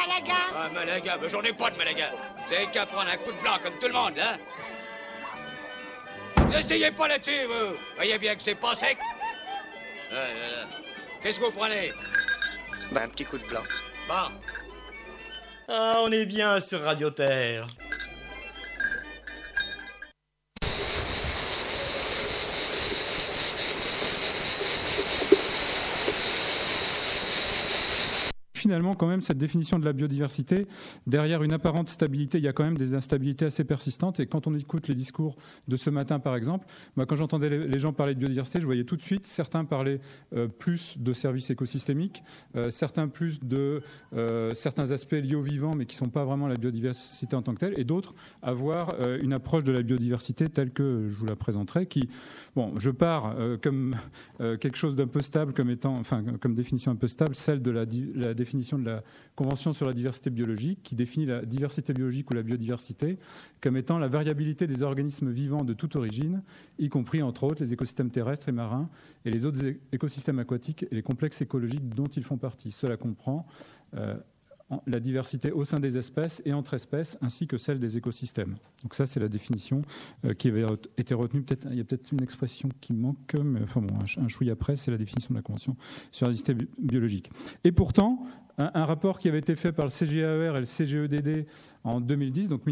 Malaga. Ah, Malaga, mais j'en ai pas de Malaga. Vous avez qu'à prendre un coup de blanc comme tout le monde, hein. N'essayez pas là-dessus, vous. Voyez bien que c'est pas sec. Qu'est-ce que vous prenez? Un petit coup de blanc. Bon. Ah, on est bien sur Radio Terre. Finalement, quand même, cette définition de la biodiversité, derrière une apparente stabilité, il y a quand même des instabilités assez persistantes. Et quand on écoute les discours de ce matin, par exemple, moi, quand j'entendais les gens parler de biodiversité, je voyais tout de suite certains parler plus de services écosystémiques, certains plus de certains aspects liés au vivant, mais qui ne sont pas vraiment la biodiversité en tant que telle, et d'autres avoir une approche de la biodiversité telle que je vous la présenterai, qui, bon, je pars comme quelque chose d'un peu stable, comme étant, enfin, comme définition un peu stable, celle de la définition de la Convention sur la diversité biologique, qui définit la diversité biologique ou la biodiversité comme étant la variabilité des organismes vivants de toute origine, y compris entre autres les écosystèmes terrestres et marins et les autres écosystèmes aquatiques et les complexes écologiques dont ils font partie. Cela comprend la diversité au sein des espèces et entre espèces, ainsi que celle des écosystèmes. Donc ça, c'est la définition qui avait été retenue. Peut-être, il y a peut-être une expression qui manque, mais enfin bon, un chouïa après, c'est la définition de la Convention sur la diversité biologique. Et pourtant, un rapport qui avait été fait par le CGAER et le CGEDD en 2010, donc